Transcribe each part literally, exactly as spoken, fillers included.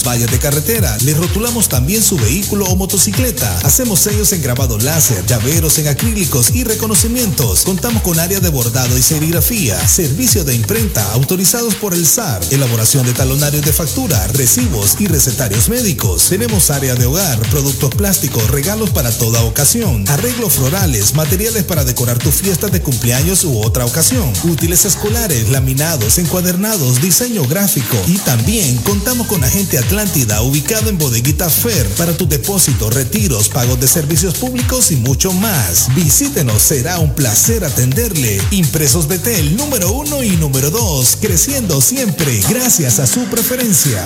vallas de carretera. Le rotulamos también su vehículo o motocicleta. Hacemos sellos en grabado láser, llaveros en acrílicos y reconocimientos. Contamos con área de bordado y serigrafía, servicio de imprenta autorizados por el S A R, elaboración de talonarios de factura, recibos y recetarios médicos. Tenemos área de hogar, productos plásticos, regalos para toda ocasión, arreglos florales, materiales para decorar tu fiesta de cumpleaños u otra ocasión, útiles escolares, laminados, encuadernados, diseño gráfico, y también contamos con agente Atlántida, ubicado en Bodeguita Fer, para tu depósito, retiros, pagos de servicios públicos y mucho más. Visítenos, será un placer atenderle. Impresos Betel, número uno y número dos, creciendo siempre gracias a su preferencia.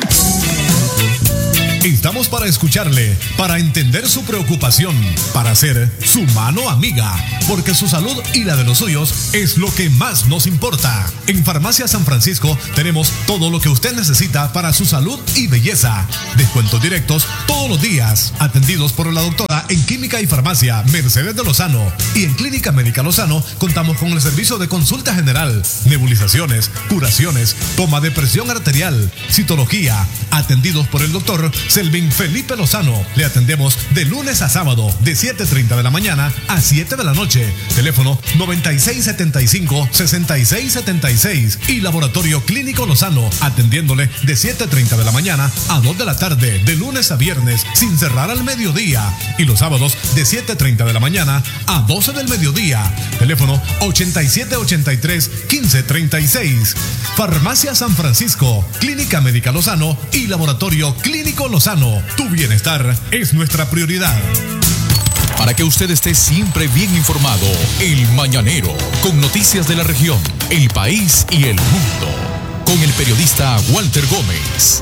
Estamos para escucharle, para entender su preocupación, para ser su mano amiga, porque su salud y la de los suyos es lo que más nos importa. En Farmacia San Francisco tenemos todo lo que usted necesita para su salud y belleza. Descuentos directos todos los días, atendidos por la doctora en Química y Farmacia Mercedes de Lozano. Y en Clínica Médica Lozano contamos con el servicio de consulta general, nebulizaciones, curaciones, toma de presión arterial, citología, atendidos por el doctor Selvin Felipe Lozano. Le atendemos de lunes a sábado de siete treinta de la mañana a siete de la noche. Teléfono noventa y seis setenta y cinco sesenta y seis setenta y seis y Laboratorio Clínico Lozano, atendiéndole de siete treinta de la mañana a dos de la tarde, de lunes a viernes, sin cerrar al mediodía. Y los sábados de siete treinta de la mañana a doce del mediodía. Teléfono ochenta y siete ochenta y tres quince treinta y seis. Farmacia San Francisco, Clínica Médica Lozano y Laboratorio Clínico Lozano. Tu bienestar es nuestra prioridad. Para que usted esté siempre bien informado, El Mañanero, con noticias de la región, el país y el mundo, con el periodista Walter Gómez.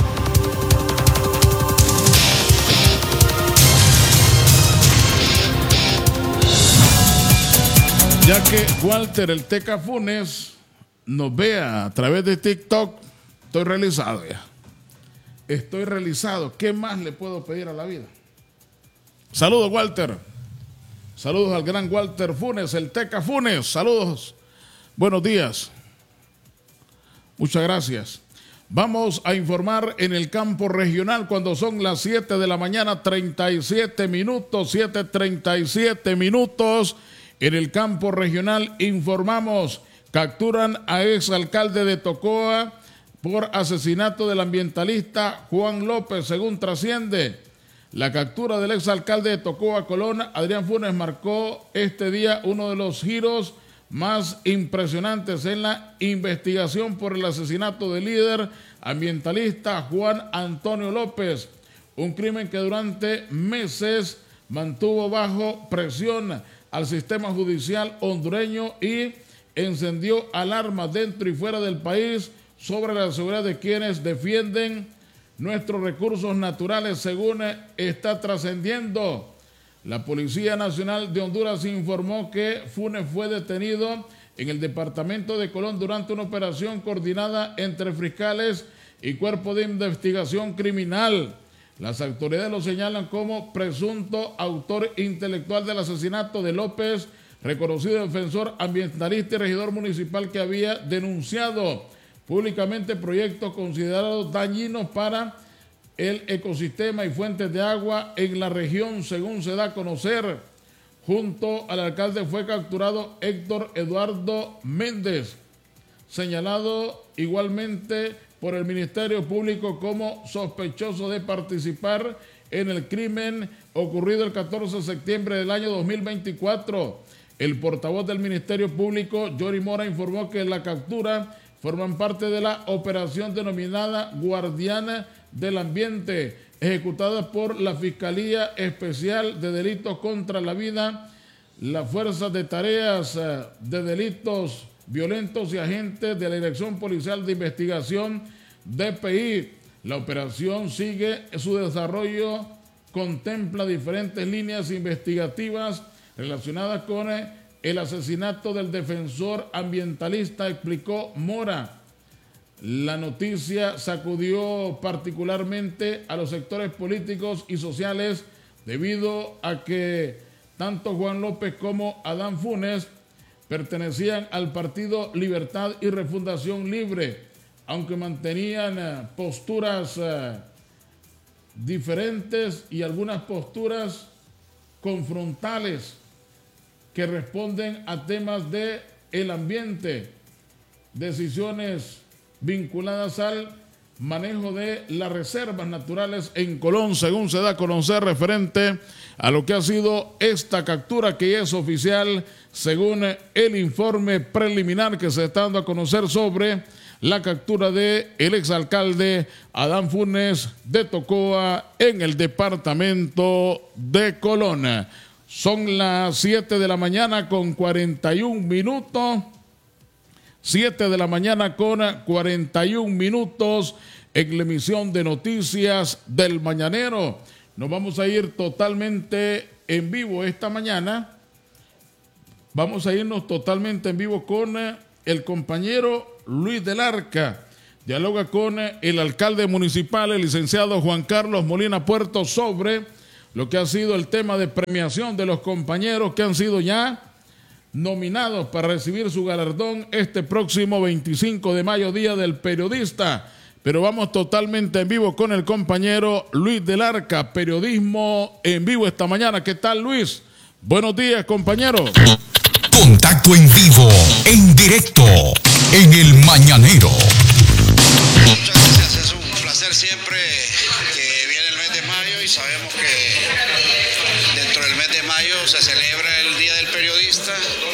Ya que Walter el Teca Funes nos vea a través de TikTok, estoy realizado ya. Estoy realizado. ¿Qué más le puedo pedir a la vida? Saludos, Walter. Saludos al gran Walter Funes, el Teca Funes. Saludos. Buenos días. Muchas gracias. Vamos a informar en el campo regional cuando son las siete de la mañana, treinta y siete minutos, siete treinta y siete minutos. En el campo regional informamos, capturan a exalcalde de Tocoa por asesinato del ambientalista Juan López, según trasciende. La captura del exalcalde de Tocoa, Colón, Adrián Funes, marcó este día uno de los giros más impresionantes en la investigación por el asesinato del líder ambientalista Juan Antonio López, un crimen que durante meses mantuvo bajo presión al sistema judicial hondureño y encendió alarmas dentro y fuera del país sobre la seguridad de quienes defienden nuestros recursos naturales, según está trascendiendo. La Policía Nacional de Honduras informó que Funes fue detenido en el departamento de Colón durante una operación coordinada entre fiscales y cuerpo de investigación criminal. Las autoridades lo señalan como presunto autor intelectual del asesinato de López, reconocido defensor ambientalista y regidor municipal que había denunciado públicamente proyectos considerados dañinos para el ecosistema y fuentes de agua en la región, según se da a conocer. Junto al alcalde fue capturado Héctor Eduardo Méndez, señalado igualmente por el Ministerio Público como sospechoso de participar en el crimen ocurrido el catorce de septiembre del año dos mil veinticuatro. El portavoz del Ministerio Público, Jory Mora, informó que la captura forman parte de la operación denominada Guardiana del Ambiente, ejecutada por la Fiscalía Especial de Delitos contra la Vida, las Fuerzas de Tareas de Delitos Violentos y agentes de la Dirección Policial de Investigación, D P I. La operación sigue su desarrollo, contempla diferentes líneas investigativas relacionadas con el asesinato del defensor ambientalista, explicó Mora. La noticia sacudió particularmente a los sectores políticos y sociales debido a que tanto Juan López como Adán Funes pertenecían al Partido Libertad y Refundación Libre, aunque mantenían posturas diferentes y algunas posturas confrontales que responden a temas de el ambiente, decisiones vinculadas al manejo de las reservas naturales en Colón, según se da a conocer referente a lo que ha sido esta captura, que es oficial según el informe preliminar que se está dando a conocer sobre la captura de el exalcalde Adán Funes de Tocoa en el departamento de Colón. Son las siete de la mañana con cuarenta y un minutos. siete de la mañana con cuarenta y un minutos en la emisión de noticias del Mañanero. Nos vamos a ir totalmente en vivo esta mañana. Vamos a irnos totalmente en vivo con el compañero Luis del Arca. Dialoga con el alcalde municipal, el licenciado Juan Carlos Molina Puerto, sobre lo que ha sido el tema de premiación de los compañeros que han sido ya nominados para recibir su galardón este próximo veinticinco de mayo, Día del Periodista. Pero vamos totalmente en vivo con el compañero Luis del Arca, periodismo en vivo esta mañana. ¿Qué tal, Luis? Buenos días, compañero. Contacto en vivo, en directo, en el Mañanero. Muchas gracias, es un placer siempre que viene el mes de mayo y sabemos que dentro del mes de mayo se celebra el Día del Periodista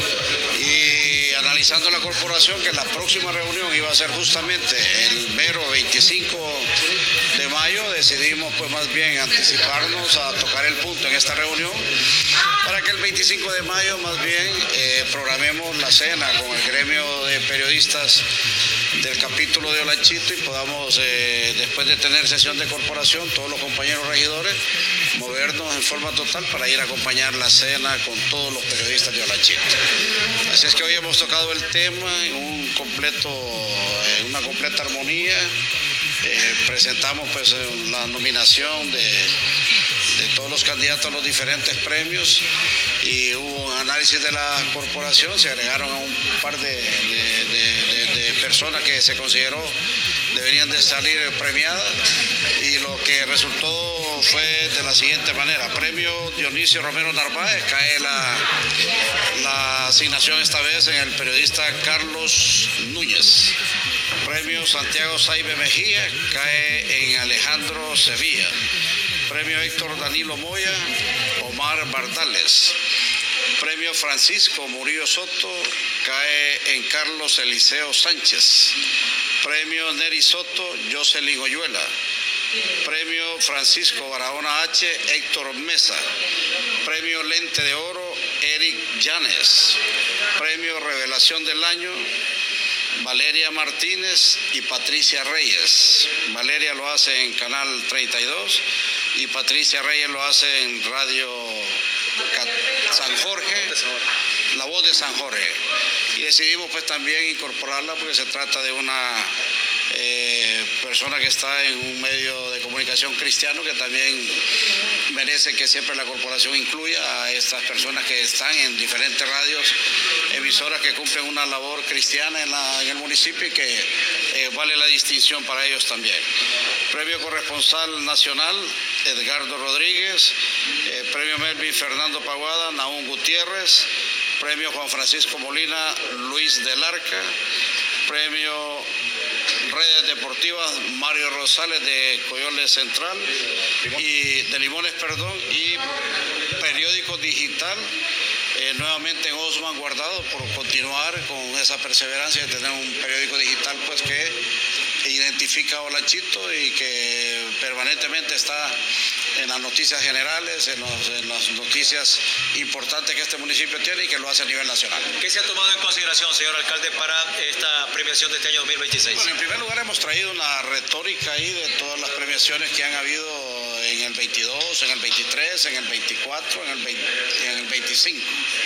y analizando la corporación que la próxima reunión iba a ser justamente el mero veinticinco de mayo, decidimos pues más bien anticiparnos a tocar el punto en esta reunión para que el veinticinco de mayo más bien eh, programemos la cena con el gremio de periodistas del capítulo de Olanchito y podamos, eh, después de tener sesión de corporación, todos los compañeros regidores, movernos en forma total para ir a acompañar la cena con todos los periodistas de Olanchito. Así es que hoy hemos tocado el tema en un completo, en una completa armonía. Eh, presentamos pues la nominación de, de todos los candidatos a los diferentes premios y hubo un análisis de la corporación, se agregaron a un par de, de, de, de, de personas que se consideró deberían de salir premiadas y lo que resultó fue de la siguiente manera: premio Dionisio Romero Narváez, cae la, la asignación esta vez en el periodista Carlos Núñez. Premio Santiago Saibe Mejía, cae en Alejandro Sevilla. Premio Héctor Danilo Moya, Omar Bardales. Premio Francisco Murillo Soto, cae en Carlos Eliseo Sánchez. Premio Neri Soto, Jocelyn Oyuela. Premio Francisco Barahona H, Héctor Mesa. Premio Lente de Oro, Eric Llanes. Premio Revelación del Año, Valeria Martínez y Patricia Reyes. Valeria lo hace en Canal treinta y dos y Patricia Reyes lo hace en Radio San Jorge, La Voz de San Jorge. Y decidimos pues también incorporarla porque se trata de una eh, persona que está en un medio de comunicación cristiano que también merece que siempre la corporación incluya a estas personas que están en diferentes radios, emisoras que cumplen una labor cristiana en, la, en el municipio y que eh, vale la distinción para ellos también. Premio Corresponsal Nacional, Edgardo Rodríguez. Eh, premio Melvin Fernando Paguada, Naún Gutiérrez. Premio Juan Francisco Molina, Luis del Arca. Premio Redes Deportivas, Mario Rosales de Coyoles Central y de Limones, perdón, y Periódico Digital, eh, nuevamente en Osman Guardado, por continuar con esa perseverancia de tener un periódico digital pues que identifica a Olanchito y que permanentemente está en las noticias generales, en, los, en las noticias importantes que este municipio tiene y que lo hace a nivel nacional. ¿Qué se ha tomado en consideración, señor alcalde, para esta premiación de este año dos mil veintiséis? Bueno, en primer lugar hemos traído una retórica ahí de todas las premiaciones que han habido en el veintidós, en el veintitrés, en el veinticuatro, en el, veinte, en el veinticinco.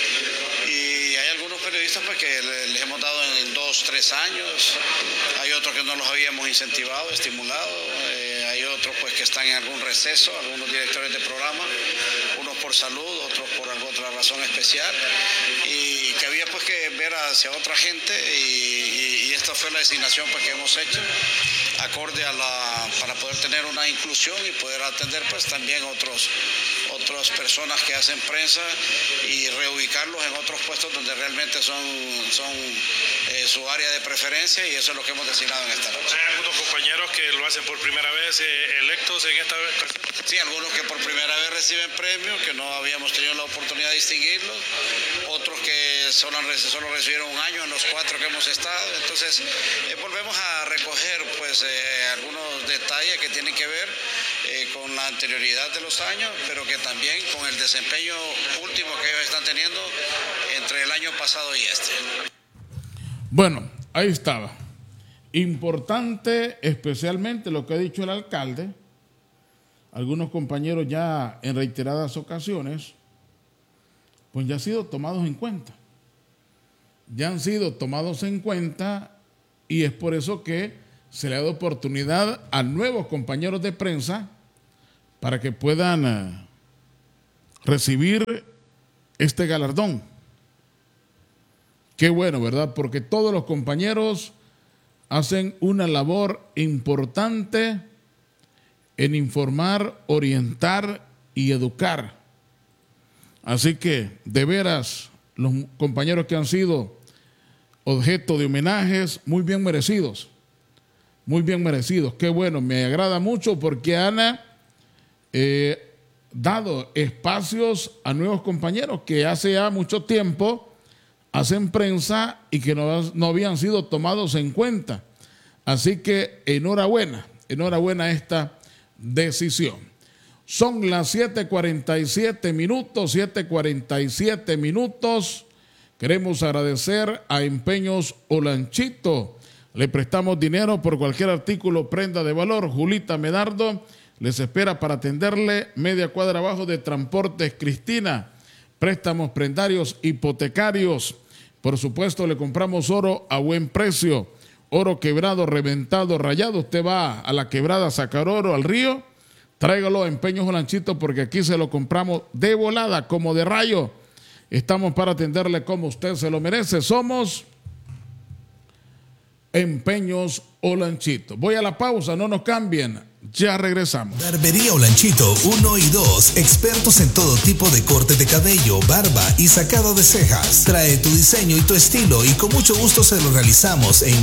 Y hay algunos periodistas pues, que les hemos dado en dos, tres años, hay otros que no los habíamos incentivado, estimulado, eh, hay otros pues, que están en algún receso, algunos directores de programa, unos por salud, otros por alguna otra razón especial, y que había pues que ver hacia otra gente y, y, y esta fue la designación pues, que hemos hecho. acorde a la, para poder tener una inclusión y poder atender pues también otros, otras personas que hacen prensa y reubicarlos en otros puestos donde realmente son, son eh, su área de preferencia, y eso es lo que hemos designado en esta noche. ¿Hay algunos compañeros que lo hacen por primera vez eh, electos en esta ocasión? Sí, algunos que por primera vez reciben premios, que no habíamos tenido la oportunidad de distinguirlos, otros que solo, solo recibieron un año en los cuatro que hemos estado. Entonces eh, volvemos a recoger pues eh, algunos detalles que tienen que ver eh, con la anterioridad de los años, pero que también con el desempeño último que ellos están teniendo entre el año pasado y este. Bueno, ahí estaba. Importante especialmente lo que ha dicho el alcalde. Algunos compañeros ya en reiteradas ocasiones, pues ya han sido tomados en cuenta. Ya han sido tomados en cuenta, y es por eso que se le ha dado oportunidad a nuevos compañeros de prensa para que puedan uh, recibir este galardón. Qué bueno, ¿verdad? Porque todos los compañeros hacen una labor importante en informar, orientar y educar. Así que, de veras, los compañeros que han sido objeto de homenajes, muy bien merecidos, muy bien merecidos. Qué bueno, me agrada mucho porque han eh, dado espacios a nuevos compañeros que hace ya mucho tiempo hacen prensa y que no, no habían sido tomados en cuenta. Así que enhorabuena, enhorabuena a esta decisión. Son las siete cuarenta y siete minutos, siete cuarenta y siete minutos. Queremos agradecer a Empeños Olanchito. Le prestamos dinero por cualquier artículo, prenda de valor. Julita Medardo les espera para atenderle. Media cuadra abajo de Transportes Cristina. Préstamos prendarios hipotecarios. Por supuesto, le compramos oro a buen precio. Oro quebrado, reventado, rayado. Usted va a la quebrada a sacar oro al río, tráigalo a Empeños Olanchito, porque aquí se lo compramos de volada, como de rayo. Estamos para atenderle como usted se lo merece. Somos Empeños Olanchito. Voy a la pausa, no nos cambien. Ya regresamos. Barbería Olanchito uno y dos, expertos en todo tipo de corte de cabello, barba y sacado de cejas. Trae tu diseño y tu estilo y con mucho gusto se lo realizamos en